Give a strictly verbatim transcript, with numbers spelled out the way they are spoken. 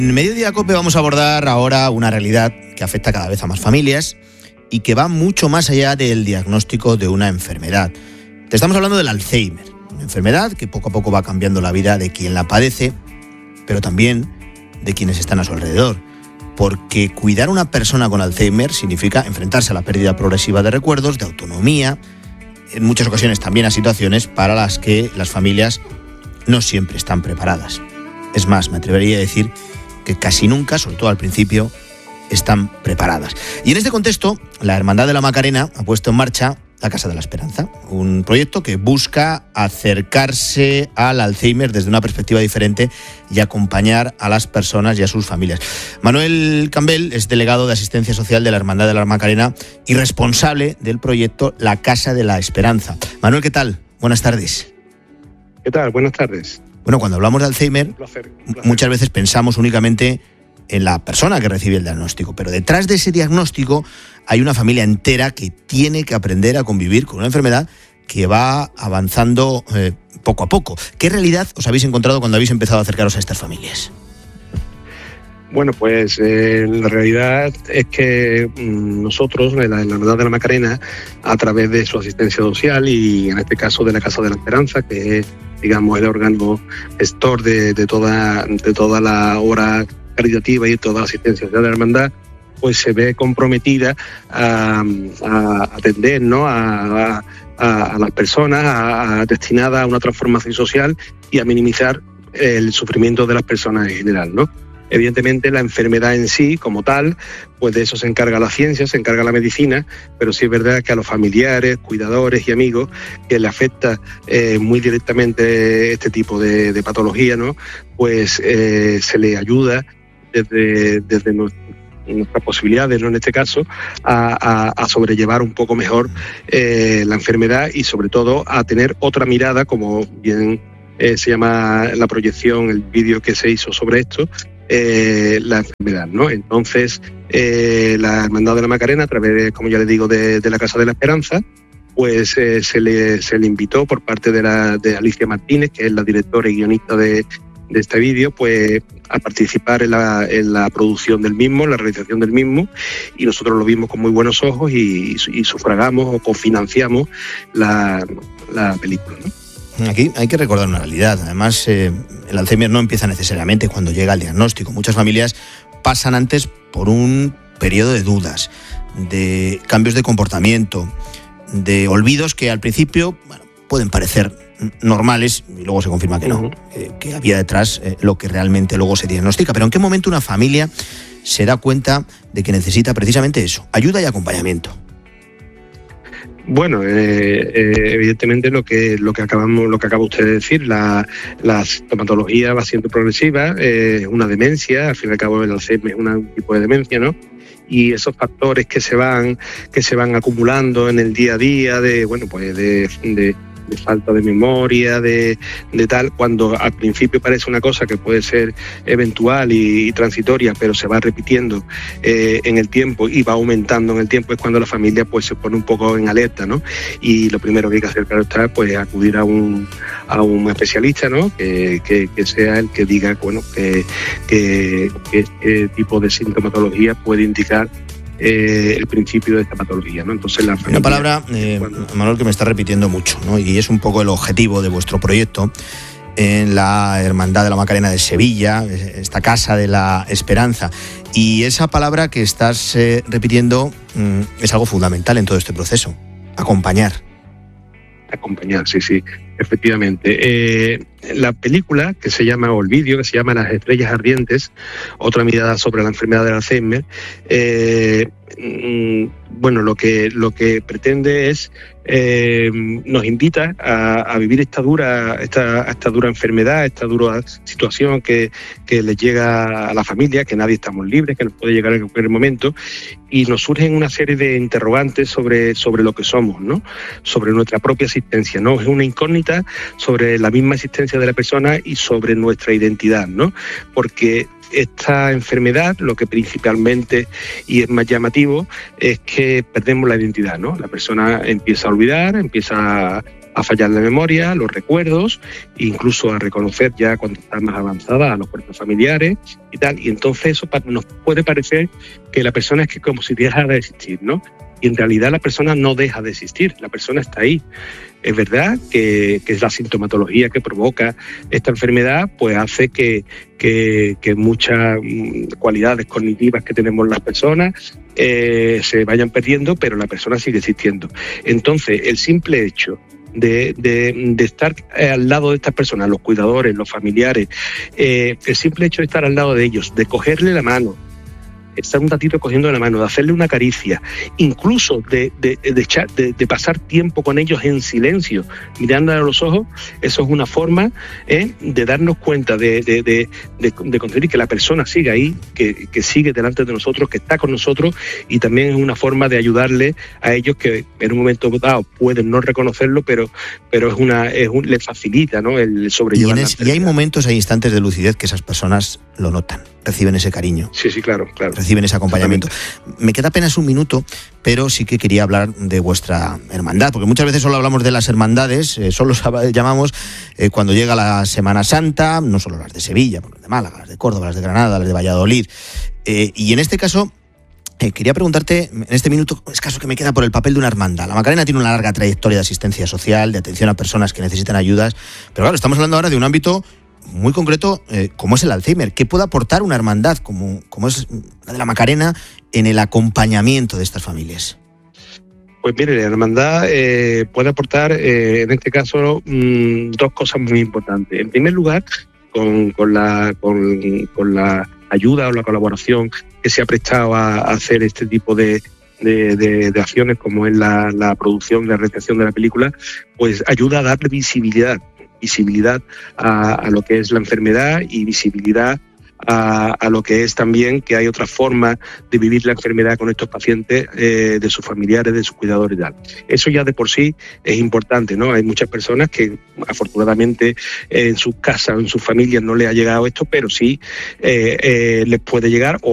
En Mediodía Cope vamos a abordar ahora una realidad que afecta cada vez a más familias y que va mucho más allá del diagnóstico de una enfermedad. Te estamos hablando del Alzheimer, una enfermedad que poco a poco va cambiando la vida de quien la padece, pero también de quienes están a su alrededor. Porque cuidar a una persona con Alzheimer significa enfrentarse a la pérdida progresiva de recuerdos, de autonomía, en muchas ocasiones también a situaciones para las que las familias no siempre están preparadas. Es más, me atrevería a decir que casi nunca, sobre todo al principio, están preparadas. Y en este contexto, la Hermandad de la Macarena ha puesto en marcha la Casa de la Esperanza, un proyecto que busca acercarse al Alzheimer desde una perspectiva diferente y acompañar a las personas y a sus familias. Manuel Campbell es delegado de Asistencia Social de la Hermandad de la Macarena y responsable del proyecto La Casa de la Esperanza. Manuel, ¿qué tal? Buenas tardes. ¿Qué tal? Buenas tardes. Bueno, cuando hablamos de Alzheimer, un placer, un placer. muchas veces pensamos únicamente en la persona que recibe el diagnóstico, pero detrás de ese diagnóstico hay una familia entera que tiene que aprender a convivir con una enfermedad que va avanzando eh, poco a poco. ¿Qué realidad os habéis encontrado cuando habéis empezado a acercaros a estas familias? Bueno, pues eh, la realidad es que mmm, nosotros, en la Hermandad de la Macarena, a través de su asistencia social y en este caso de la Casa de la Esperanza, que es, digamos, el órgano gestor de, de, toda, de toda la obra caritativa y toda la asistencia social de la Hermandad, pues se ve comprometida a, a atender, ¿no?, a, a, a las personas a, a destinadas a una transformación social y a minimizar el sufrimiento de las personas en general, ¿no? Evidentemente, la enfermedad en sí, como tal, pues de eso se encarga la ciencia, se encarga la medicina, pero sí es verdad que a los familiares, cuidadores y amigos que le afecta eh, muy directamente este tipo de, de patología, ¿no?, pues eh, se le ayuda desde, desde nuestras posibilidades, ¿no?, en este caso, a, a, a sobrellevar un poco mejor eh, la enfermedad y sobre todo a tener otra mirada, como bien eh, se llama la proyección, el vídeo que se hizo sobre esto, Eh, la enfermedad, ¿no? Entonces, eh, la Hermandad de la Macarena, a través, de, como ya les digo, de, de la Casa de la Esperanza, pues eh, se, le, se le invitó por parte de, la, de Alicia Martínez, que es la directora y guionista de, de este vídeo, pues a participar en la, en la producción del mismo, en la realización del mismo, y nosotros lo vimos con muy buenos ojos y, y sufragamos o cofinanciamos la, la película, ¿no? Aquí hay que recordar una realidad. Además, eh, el Alzheimer no empieza necesariamente cuando llega el diagnóstico. Muchas familias pasan antes por un periodo de dudas, de cambios de comportamiento, de olvidos que al principio, bueno, pueden parecer normales y luego se confirma que no, eh, que había detrás eh, lo que realmente luego se diagnostica. Pero ¿en qué momento una familia se da cuenta de que necesita precisamente eso, ayuda y acompañamiento? Bueno, eh, eh, evidentemente lo que lo que acabamos, lo que acaba usted de decir, la, la sintomatología va siendo progresiva, es eh, una demencia, al fin y al cabo el Alzheimer es una, un tipo de demencia, ¿no? Y esos factores que se van que se van acumulando en el día a día de bueno pues de, de de falta de memoria, de, de tal, cuando al principio parece una cosa que puede ser eventual y, y transitoria, pero se va repitiendo eh, en el tiempo y va aumentando en el tiempo, es cuando la familia pues se pone un poco en alerta, ¿no? Y lo primero que hay que hacer, claro está, pues acudir a un, a un especialista, ¿no? Que, que, que sea el que diga, bueno, que, que, que este tipo de sintomatología puede indicar Eh, el principio de esta patología, ¿no? Entonces la familia, una palabra, eh, cuando... Manuel, que me está repitiendo mucho, ¿no? Y es un poco el objetivo de vuestro proyecto en la Hermandad de la Macarena de Sevilla, esta Casa de la Esperanza. Y esa palabra que estás eh, repitiendo mm, es algo fundamental en todo este proceso: acompañar. Acompañar, sí, sí, efectivamente. Eh, la película que se llama, o el vídeo que se llama Las estrellas ardientes, otra mirada sobre la enfermedad del Alzheimer, eh, bueno, lo que, lo que pretende es, eh, nos invita a, a vivir esta dura, esta, esta dura enfermedad, esta dura situación que, que les llega a la familia, que nadie estamos libres, que nos puede llegar en cualquier momento, y nos surgen una serie de interrogantes sobre, sobre lo que somos, ¿no? Sobre nuestra propia existencia, ¿no? Es una incógnita sobre la misma existencia de la persona y sobre nuestra identidad, ¿no? Porque esta enfermedad, lo que principalmente y es más llamativo, es que perdemos la identidad, ¿no? La persona empieza a olvidar, empieza a fallar la memoria, los recuerdos, incluso a reconocer ya cuando está más avanzada a los cuerpos familiares y tal. Y entonces eso nos puede parecer que la persona es que como si dejara de existir, ¿no? Y en realidad la persona no deja de existir, la persona está ahí. Es verdad que, que la sintomatología que provoca esta enfermedad pues hace que, que, que muchas cualidades cognitivas que tenemos las personas eh, se vayan perdiendo, pero la persona sigue existiendo. Entonces, el simple hecho de, de, de estar al lado de estas personas, los cuidadores, los familiares, eh, el simple hecho de estar al lado de ellos, de cogerle la mano, estar un ratito cogiendo la mano, de hacerle una caricia, incluso de, de, de, echar, de, de pasar tiempo con ellos en silencio, mirándole a los ojos, eso es una forma ¿eh? de darnos cuenta, de, de, de, de, de conseguir que la persona siga ahí, que, que sigue delante de nosotros, que está con nosotros, y también es una forma de ayudarle a ellos que en un momento dado pueden no reconocerlo, pero, pero es una, es un, les facilita, ¿no?, el sobrellevar. Y, es, y hay momentos, hay instantes de lucidez que esas personas lo notan, reciben ese cariño. Sí, sí, claro, claro. Reciben ese acompañamiento. Me queda apenas un minuto, pero sí que quería hablar de vuestra hermandad, porque muchas veces solo hablamos de las hermandades, eh, solo llamamos eh, cuando llega la Semana Santa, no solo las de Sevilla, las de Málaga, las de Córdoba, las de Granada, las de Valladolid. Eh, y en este caso, eh, quería preguntarte, en este minuto escaso que me queda, por el papel de una hermandad. La Macarena tiene una larga trayectoria de asistencia social, de atención a personas que necesitan ayudas, pero claro, estamos hablando ahora de un ámbito muy concreto, eh, como es el Alzheimer. ¿Qué puede aportar una hermandad como, como es la de la Macarena en el acompañamiento de estas familias? Pues mire, la hermandad eh, puede aportar, eh, en este caso, mmm, dos cosas muy importantes. En primer lugar, con, con, la, con, con la ayuda o la colaboración que se ha prestado a, a hacer este tipo de, de, de, de acciones, como es la, la producción, la realización de la película, pues ayuda a darle visibilidad. visibilidad a, a lo que es la enfermedad y visibilidad a, a lo que es también que hay otra forma de vivir la enfermedad con estos pacientes, eh, de sus familiares, de sus cuidadores y tal. Eso ya de por sí es importante, ¿no? Hay muchas personas que afortunadamente eh, en sus casas o en sus familias no les ha llegado esto, pero sí eh, eh, les puede llegar. O